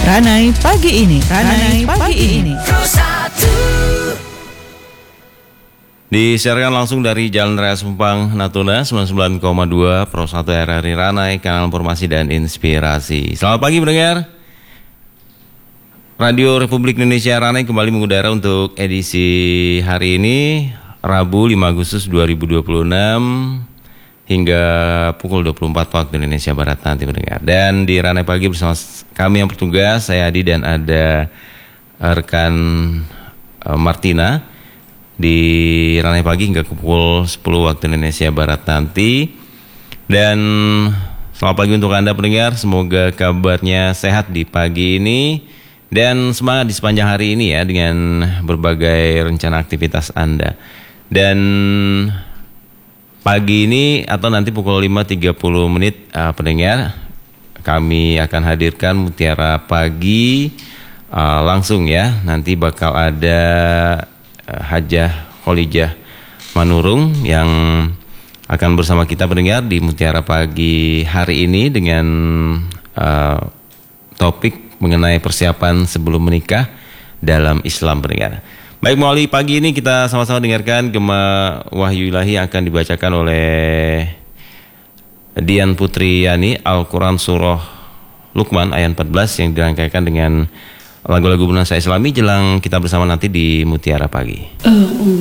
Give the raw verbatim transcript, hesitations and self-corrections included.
Ranai Pagi ini, Ranai Pagi ini. Disiarkan langsung dari Jalan Raya Sempang, Natuna, sembilan puluh sembilan koma dua Pro satu R R I Ranai, kanal informasi dan inspirasi. Selamat pagi pendengar. Radio Republik Indonesia Ranai kembali mengudara untuk edisi hari ini, Rabu lima Agustus dua ribu dua puluh enam hingga pukul dua puluh empat waktu Indonesia Barat nanti pendengar. Dan di Ranai Pagi bersama kami yang bertugas, saya Adi dan ada rekan uh, Martina di Ranai Pagi hingga pukul sepuluh waktu Indonesia Barat nanti. Dan selamat pagi untuk Anda pendengar, semoga kabarnya sehat di pagi ini dan semangat di sepanjang hari ini ya dengan berbagai rencana aktivitas Anda. Dan pagi ini atau nanti pukul lima tiga puluh menit uh, pendengar, kami akan hadirkan Mutiara Pagi uh, langsung ya. Nanti bakal ada Hajah Kholijah Manurung yang akan bersama kita pendengar di Mutiara Pagi hari ini dengan uh, topik mengenai persiapan sebelum menikah dalam Islam pendengar. Baik, melalui pagi ini kita sama-sama dengarkan Gema Wahyu Ilahi yang akan dibacakan oleh Dian Putri Yani, Al-Quran Surah Luqman ayat empat belas yang dirangkaikan dengan lagu-lagu berbahasa Islami jelang kita bersama nanti di Mutiara Pagi. Uh, um.